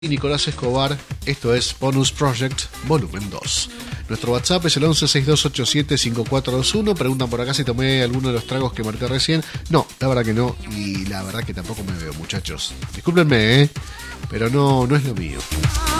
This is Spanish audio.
Nicolás Escobar, esto es Bonus Project Volumen 2. Nuestro WhatsApp es el 1162875421. Preguntan por acá si tomé alguno de los tragos que marqué recién. No, la verdad que no, y la verdad que tampoco me veo, muchachos. Discúlpenme, pero no es lo mío.